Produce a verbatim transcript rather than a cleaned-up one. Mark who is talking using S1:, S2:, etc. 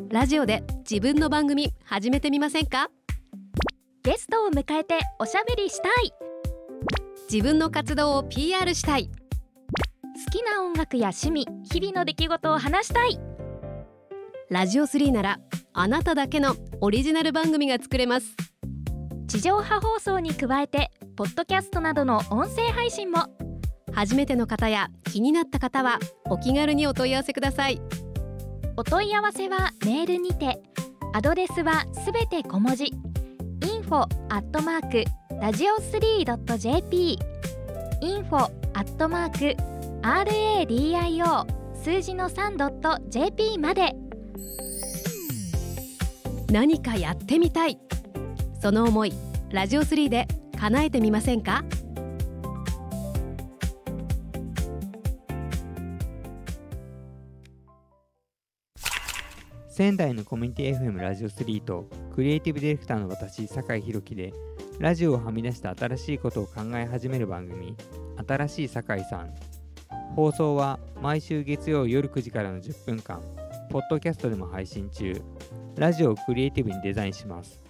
S1: ラジオで自分の番組始めてみませんか？
S2: ゲストを迎えておしゃべりしたい。
S1: 自分の活動を ピーアール したい。
S2: 好きな音楽や趣味、日々の出来事を話したい。
S1: ラジオスリーならあなただけのオリジナル番組が作れます。
S2: 地上波放送に加えてポッドキャストなどの音声配信も。
S1: 初めての方や気になった方はお気軽にお問い合わせください。
S2: お問い合わせはメールにて、アドレスはすべて小文字 インフォ アットマーク ラジオスリー ドット ジェーピー インフォ アットマーク アールエーディーアイオー 数字の スリー ドット ジェーピー まで。
S1: 何かやってみたい、その思いラジオスリーで叶えてみませんか？
S3: 仙台のコミュニティ エフエム ラジオスリーとクリエイティブディレクターの私酒井宏樹でラジオをはみ出した新しいことを考え始める番組、新しい酒井さん。放送は毎週月曜夜くじからのじゅっぷんかん、ポッドキャストでも配信中。ラジオをクリエイティブにデザインします。